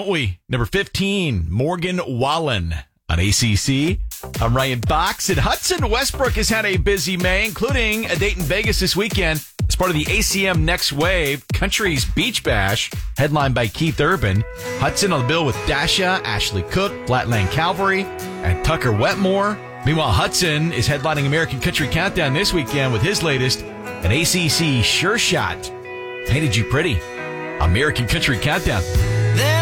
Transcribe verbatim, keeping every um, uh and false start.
don't we? Number fifteen, Morgan Wallen on A C C. I'm Ryan Fox, and Hudson Westbrook has had a busy May, including a date in Vegas this weekend as part of the A C M Next Wave Country's Beach Bash, headlined by Keith Urban. Hudson on the bill with Dasha, Ashley Cook, Flatland Calvary, and Tucker Wetmore. Meanwhile, Hudson is headlining American Country Countdown this weekend with his latest, an A C C Sure Shot. Painted You Pretty. American Country Countdown.